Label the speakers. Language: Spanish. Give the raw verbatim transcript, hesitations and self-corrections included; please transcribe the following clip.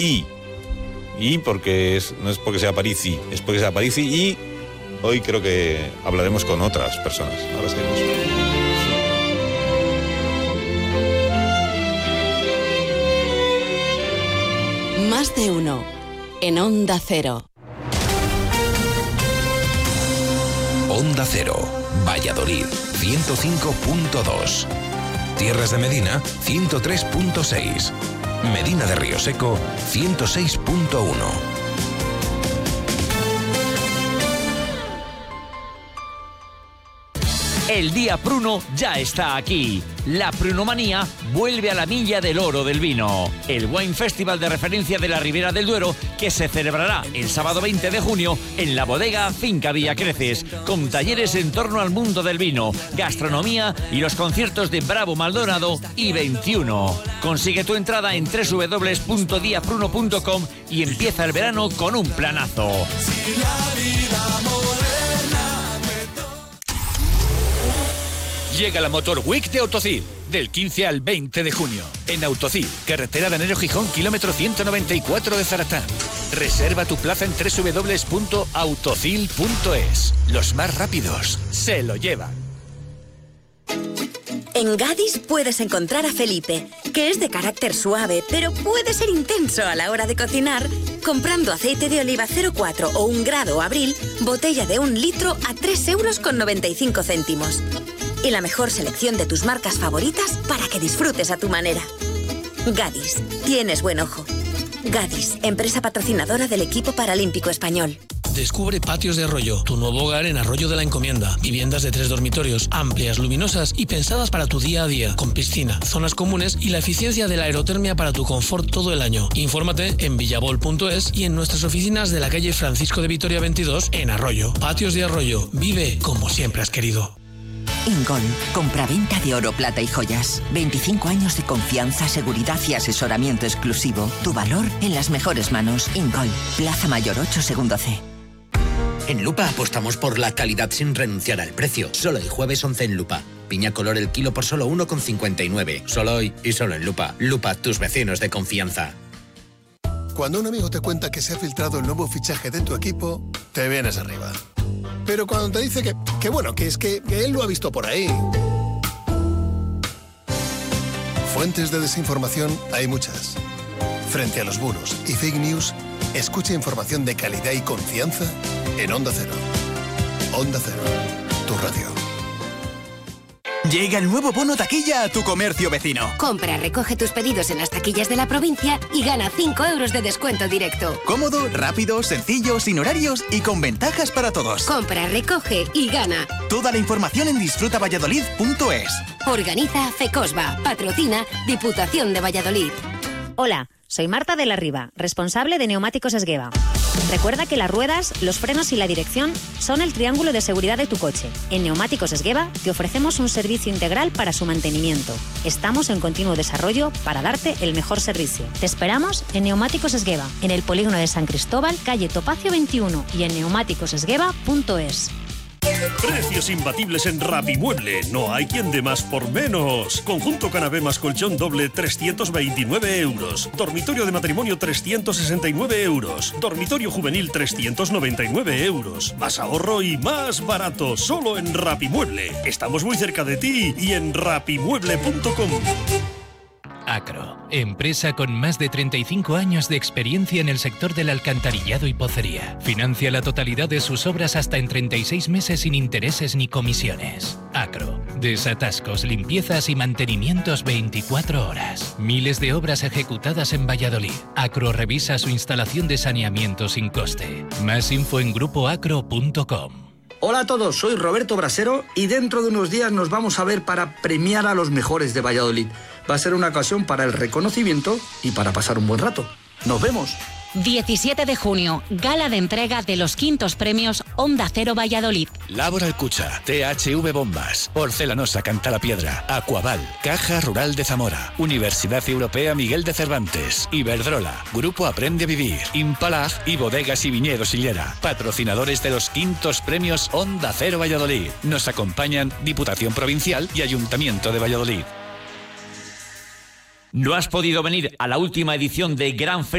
Speaker 1: y, y porque es, no es porque sea Parisi, es porque sea Parisi, y hoy creo que hablaremos con otras personas. Ahora seguimos.
Speaker 2: Más de uno en Onda Cero.
Speaker 3: Onda Cero, Valladolid, ciento cinco punto dos. Tierras de Medina, ciento tres punto seis. Medina de Río Seco, ciento seis punto uno.
Speaker 4: El día pruno ya está aquí. La prunomanía vuelve a la milla del oro del vino. El Wine Festival de referencia de la Ribera del Duero, que se celebrará el sábado veinte de junio en la bodega Finca Villacreces, con talleres en torno al mundo del vino, gastronomía y los conciertos de Bravo Maldonado y veintiuno. Consigue tu entrada en doble u doble u doble u punto dia pruno punto com y empieza el verano con un planazo. Si la vida
Speaker 5: Llega la Motor Week de Autocid, del quince al veinte de junio. En Autocid, carretera de Anero Gijón, kilómetro ciento noventa y cuatro de Zaratán. Reserva tu plaza en doble u doble u doble u punto autocil punto es. Los más rápidos se lo llevan.
Speaker 6: En Gadis puedes encontrar a Felipe, que es de carácter suave, pero puede ser intenso a la hora de cocinar, comprando aceite de oliva cero coma cuatro o un grado Abril, botella de un litro a tres euros con noventa y cinco céntimos. Y la mejor selección de tus marcas favoritas para que disfrutes a tu manera. Gadis, tienes buen ojo. Gadis, empresa patrocinadora del equipo paralímpico español.
Speaker 7: Descubre Patios de Arroyo, tu nuevo hogar en Arroyo de la Encomienda. Viviendas de tres dormitorios, amplias, luminosas y pensadas para tu día a día, con piscina, zonas comunes y la eficiencia de la aerotermia para tu confort todo el año. Infórmate en villabol punto es y en nuestras oficinas de la calle Francisco de Vitoria veintidós en Arroyo. Patios de Arroyo, vive como siempre has querido.
Speaker 8: Ingol, compraventa de oro, plata y joyas. veinticinco años de confianza, seguridad y asesoramiento exclusivo. Tu valor en las mejores manos. Ingol, Plaza Mayor ocho, segundo C.
Speaker 9: En Lupa apostamos por la calidad sin renunciar al precio. Solo el jueves once en Lupa. Piña color el kilo por solo uno con cincuenta y nueve. Solo hoy y solo en Lupa. Lupa, tus vecinos de confianza.
Speaker 10: Cuando un amigo te cuenta que se ha filtrado el nuevo fichaje de tu equipo, te vienes arriba. Pero cuando te dice que, que bueno, que es que, que él lo ha visto por ahí. Fuentes de desinformación hay muchas. Frente a los bulos y fake news, escucha información de calidad y confianza en Onda Cero. Onda Cero, tu radio.
Speaker 11: Llega el nuevo bono taquilla a tu comercio vecino.
Speaker 12: Compra, recoge tus pedidos en las taquillas de la provincia y gana cinco euros de descuento directo.
Speaker 11: Cómodo, rápido, sencillo, sin horarios y con ventajas para todos.
Speaker 12: Compra, recoge y gana.
Speaker 11: Toda la información en disfruta valladolid punto es.
Speaker 12: Organiza FECOSBA. Patrocina Diputación de Valladolid.
Speaker 13: Hola, soy Marta de la Riva, responsable de Neumáticos Esgueva. Recuerda que las ruedas, los frenos y la dirección son el triángulo de seguridad de tu coche. En Neumáticos Esgueva te ofrecemos un servicio integral para su mantenimiento. Estamos en continuo desarrollo para darte el mejor servicio. Te esperamos en Neumáticos Esgueva, en el polígono de San Cristóbal, calle Topacio veintiuno y en neumáticos esgueva punto es.
Speaker 14: Precios imbatibles en Rapimueble. No hay quien dé más por menos. Conjunto canapé más colchón doble, trescientos veintinueve euros. Dormitorio de matrimonio, trescientos sesenta y nueve euros. Dormitorio juvenil, trescientos noventa y nueve euros. Más ahorro y más barato. Solo en Rapimueble. Estamos muy cerca de ti y en rapimueble punto com.
Speaker 15: Acro, empresa con más de treinta y cinco años de experiencia en el sector del alcantarillado y pocería. Financia la totalidad de sus obras hasta en treinta y seis meses sin intereses ni comisiones. Acro, desatascos, limpiezas y mantenimientos veinticuatro horas. Miles de obras ejecutadas en Valladolid. Acro revisa su instalación de saneamiento sin coste. Más info en grupo acro punto com.
Speaker 16: Hola a todos, soy Roberto Brasero y dentro de unos días nos vamos a ver para premiar a los mejores de Valladolid. Va a ser una ocasión para el reconocimiento y para pasar un buen rato. ¡Nos vemos!
Speaker 17: diecisiete de junio, gala de entrega de los quintos premios Onda Cero Valladolid.
Speaker 5: Laboral Cucha, T H V Bombas, Porcelanosa Cantalapiedra, Aquaval, Caja Rural de Zamora, Universidad Europea Miguel de Cervantes, Iberdrola, Grupo Aprende a Vivir, Impalag y Bodegas y Viñedos Sillera, patrocinadores de los quintos premios Onda Cero Valladolid. Nos acompañan Diputación Provincial y Ayuntamiento de Valladolid.
Speaker 4: ¿No has podido venir a la última edición de Gran Feria